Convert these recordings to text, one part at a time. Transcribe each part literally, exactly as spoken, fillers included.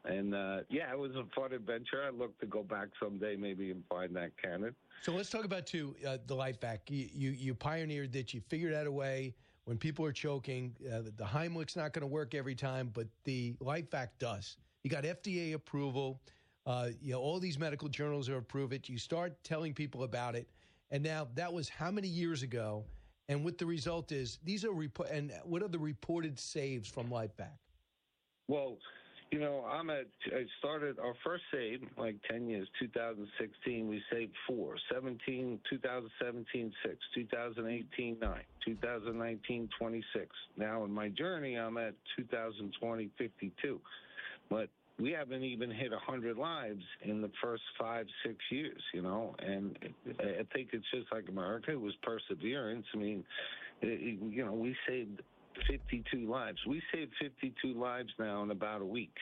And, uh, yeah, it was a fun adventure. I look to go back someday maybe and find that cannon. So let's talk about, too, uh, the LifeVac. You, you, you pioneered that. You figured out a way when people are choking. Uh, the Heimlich's not going to work every time, but the LifeVac does. You got F D A approval. Uh, you know, all these medical journals are approve it. You start telling people about it. And now that was how many years ago? And what the result is, these are repo- and what are the reported saves from LifeVac? Well, you know, I'm at, I started our first save, like ten years, two thousand sixteen, we saved four, seventeen, two thousand seventeen, six, two thousand eighteen, nine, two thousand nineteen, twenty-six. Now in my journey, I'm at two thousand twenty, fifty-two. But we haven't even hit one hundred lives in the first five, six years, you know, and I think it's just like America. It was perseverance. I mean, it, you know, we saved fifty-two lives. We saved fifty-two lives now in about a week.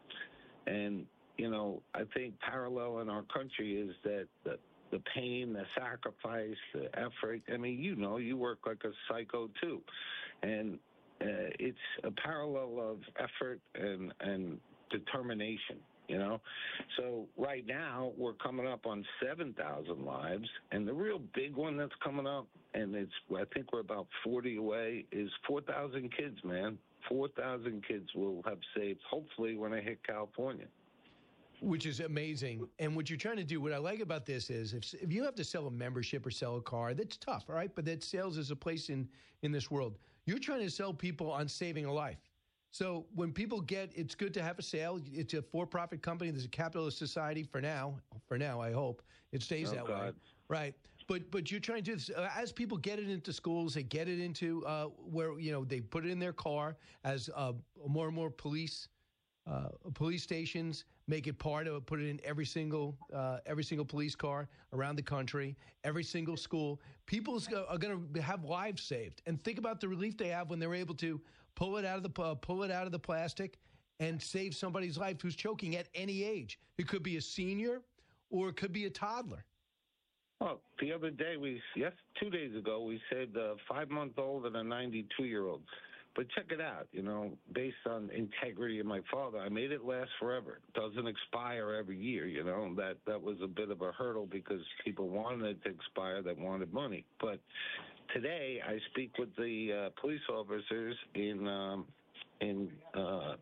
And, you know, I think parallel in our country is that the, the pain, the sacrifice, the effort. I mean, you know, you work like a psycho, too. And uh, it's a parallel of effort and, and determination, you know. So right now we're coming up on seven thousand lives, and the real big one that's coming up, and it's I think we're about forty away, is four thousand kids, man. four thousand kids will have saved, hopefully, when I hit California. Which is amazing. And what you're trying to do, what I like about this is if if you have to sell a membership or sell a car, that's tough, all right? But that sales is a place in, in this world. You're trying to sell people on saving a life. So when people get, it's good to have a sale. It's a for-profit company. There's a capitalist society for now. For now, I hope it stays oh, that God. way. Right. But but you're trying to do this. Uh, as people get it into schools, they get it into uh, where, you know, they put it in their car as uh, more and more police uh, police stations make it part of it, put it in every single uh, every single police car around the country, every single school. People are going to have lives saved. And think about the relief they have when they're able to pull it out of the uh, pull it out of the plastic and save somebody's life who's choking at any age. It could be a senior or it could be a toddler. Well, the other day, we yes, two days ago, we saved a five-month-old and a ninety-two-year-old. But check it out, you know, based on integrity of my father, I made it last forever. It doesn't expire every year, you know. That that was a bit of a hurdle because people wanted it to expire that wanted money. But today, I speak with the uh, police officers in um, in uh,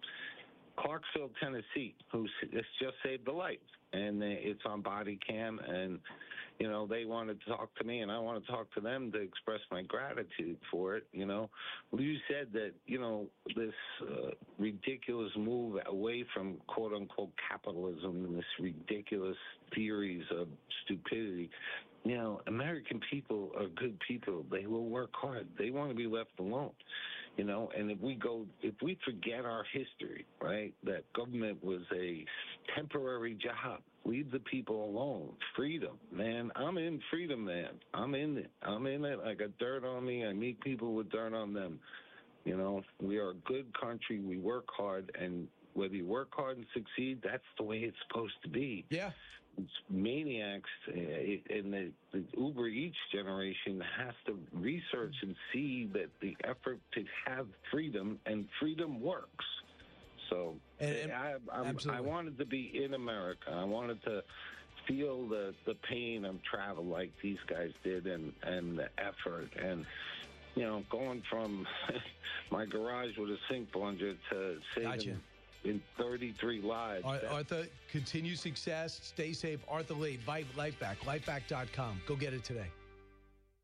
Clarksville, Tennessee, who just saved a life. And it's on body cam, and, you know, they wanted to talk to me, and I want to talk to them to express my gratitude for it, you know. Well, you said that, you know, this uh, ridiculous move away from quote-unquote capitalism and this ridiculous theories of stupidity. You know, American people are good people. They will work hard. They want to be left alone, you know. And if we go, if we forget our history, right, that government was a temporary job. Leave the people alone. Freedom, man. I'm in freedom, man. I'm in it. I'm in it. I got dirt on me. I meet people with dirt on them. You know, we are a good country. We work hard, and whether you work hard and succeed, that's the way it's supposed to be. Yeah. It's maniacs uh, in the, the Uber Eats generation has to research and see that the effort to have freedom, and freedom works. So and, and, I, I'm, I wanted to be in America. I wanted to feel the, the pain of travel like these guys did, and, and the effort. And, you know, going from my garage with a sink plunger to saving gotcha. in thirty-three lives. Ar- Arthur, continue success. Stay safe. Arthur Lee, LifeVac, LifeVac dot com. Go get it today.